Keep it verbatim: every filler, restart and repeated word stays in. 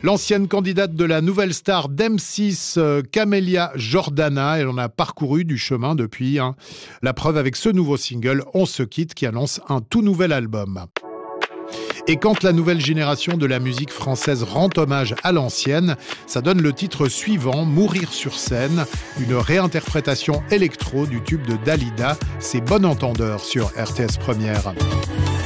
L'ancienne candidate de la nouvelle star d'M six, euh, Camélia Jordana, elle en a parcouru du chemin depuis. Hein. La preuve avec ce nouveau single, On se quitte, qui annonce un tout nouvel album. Et quand la nouvelle génération de la musique française rend hommage à l'ancienne, ça donne le titre suivant, Mourir sur scène, une réinterprétation électro du tube de Dalida. C'est Bon Entendeur sur R T S Première.